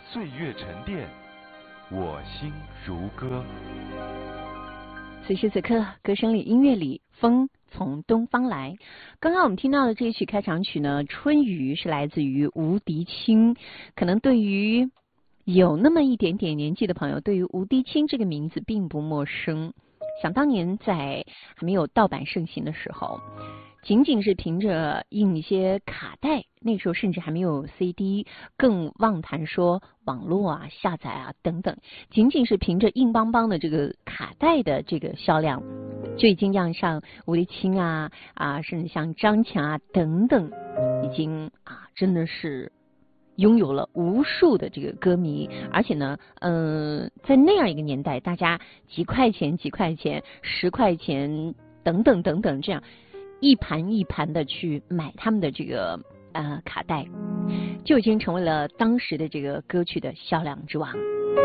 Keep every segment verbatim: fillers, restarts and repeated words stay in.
岁月沉淀，我心如歌。 此时此刻，歌声里音乐里，风从东方来。刚刚我们听到的这一曲开场曲呢，《春雨》是来自于吴迪清。可能对于有那么一点点年纪的朋友，对于吴迪清这个名字并不陌生。想当年在还没有盗版盛行的时候，仅仅是凭着印一些卡带，那时候甚至还没有 C D， 更妄谈说网络啊、下载啊等等，仅仅是凭着硬邦邦的这个卡带的这个销量，就已经让上吴迪清啊啊，甚至像张强啊等等，已经啊真的是拥有了无数的这个歌迷。而且呢，嗯、呃，在那样一个年代，大家几块钱、几块钱、十块钱等等等等这样。一盘一盘的去买他们的这个呃卡带，就已经成为了当时的这个歌曲的销量之王。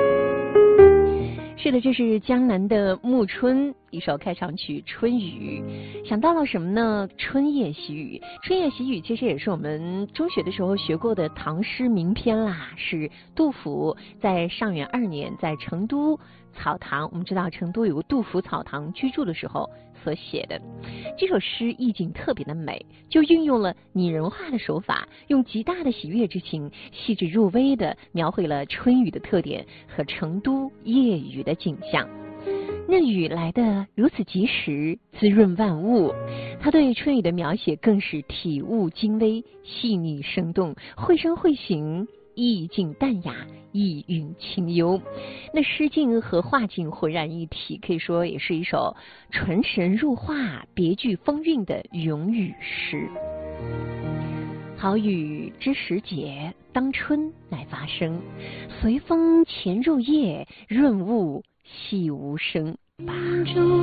是的，这是江南的暮春，一首开场曲《春雨》。想到了什么呢？春夜喜雨。春夜喜雨其实也是我们中学的时候学过的唐诗名篇啦，是杜甫在上元二年在成都草堂，我们知道成都有个杜甫草堂居住的时候所写的。这首诗意境特别的美，就运用了拟人化的手法，用极大的喜悦之情，细致入微的描绘了春雨的特点和成都夜雨的景象。那雨来得如此及时，滋润万物。他对春雨的描写更是体悟精微，细腻生动，绘声绘形，意境淡雅，意蕴清幽。那诗境和画境浑然一体，可以说也是一首纯神入化、别具风韵的咏语诗。好雨知时节，当春乃发生。随风潜入夜，润物细无声。把